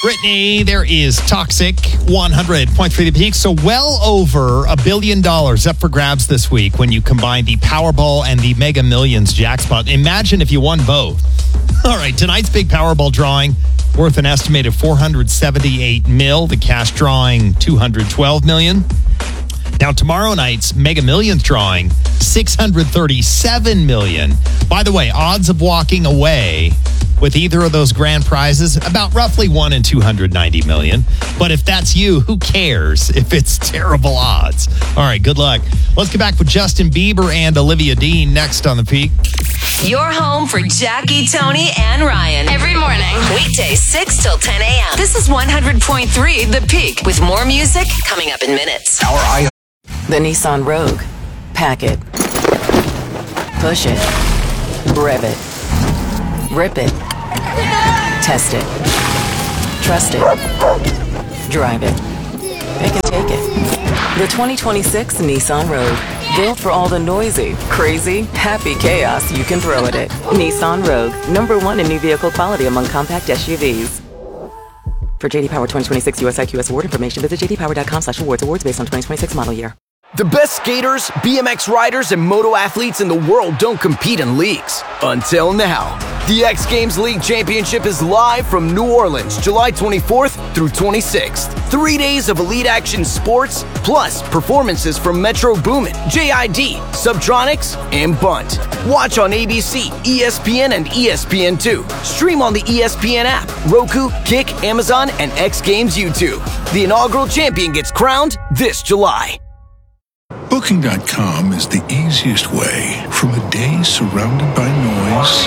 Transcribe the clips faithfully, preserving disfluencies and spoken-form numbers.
Brittany, there is Toxic, one hundred point three The Peak. So well over a billion dollars up for grabs this week when you combine the Powerball and the Mega Millions jackpot. Imagine if you won both. All right, tonight's big Powerball drawing worth an estimated four hundred seventy-eight mil. The cash drawing two hundred twelve million. Now, tomorrow night's Mega Millions drawing, six hundred thirty-seven million. By the way, odds of walking away with either of those grand prizes, about roughly one in two hundred ninety million. But if that's you, who cares if it's terrible odds? All right, good luck. Let's get back with Justin Bieber and Olivia Dean next on The Peak. Your home for Jackie, Tony, and Ryan. Every morning. Weekdays six till ten a.m. This is one hundred point three The Peak with more music coming up in minutes. Our eye. The Nissan Rogue. Pack it. Push it. Rev it. Rip it. Test it. Trust it. Drive it. Pick and take it. The twenty twenty-six Nissan Rogue. Built for all the noisy, crazy, happy chaos you can throw at it. Nissan Rogue. Number one in new vehicle quality among compact S U Vs. For J D Power twenty twenty-six U S I Q S award information, visit j d power dot com slash awards. Awards based on twenty twenty-six model year. The best skaters, B M X riders, and moto athletes in the world don't compete in leagues. Until now. The X Games League Championship is live from New Orleans, July twenty-fourth through twenty-sixth. Three days of elite action sports, plus performances from Metro Boomin, J I D, Subtronics, and Bunt. Watch on A B C, E S P N, and E S P N two. Stream on the E S P N app, Roku, Kick, Amazon, and X Games YouTube. The inaugural champion gets crowned this July. Booking dot com is the easiest way from a day surrounded by noise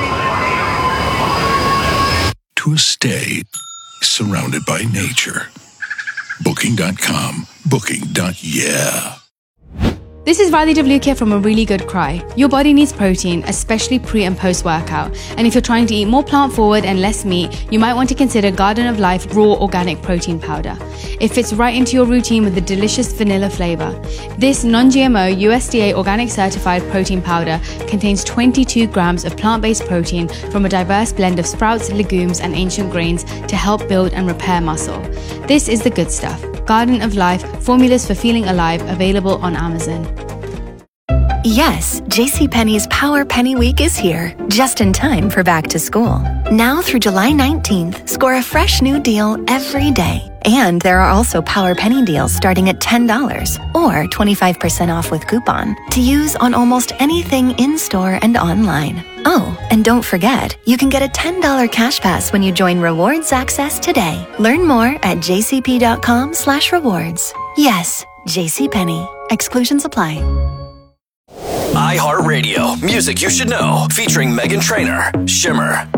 to a stay surrounded by nature. Booking dot com. Booking. Yeah. This is Riley W. here from A Really Good Cry. Your body needs protein, especially pre and post workout. And if you're trying to eat more plant forward and less meat, you might want to consider Garden of Life Raw Organic Protein Powder. It fits right into your routine with a delicious vanilla flavor. This non-G M O U S D A organic certified protein powder contains twenty-two grams of plant-based protein from a diverse blend of sprouts, legumes, and ancient grains to help build and repair muscle. This is the good stuff. Garden of Life, formulas for feeling alive, available on Amazon. Yes, JCPenney's Power Penny Week is here, just in time for back to school. Now through July nineteenth, score a fresh new deal every day. And there are also Power Penny deals starting at ten dollars or twenty-five percent off with coupon to use on almost anything in-store and online. Oh, and don't forget, you can get a ten dollars cash pass when you join Rewards Access today. Learn more at j c p dot com slash rewards. Yes, JCPenney. Exclusions apply. iHeartRadio, music you should know, featuring Meghan Trainor, Shimmer.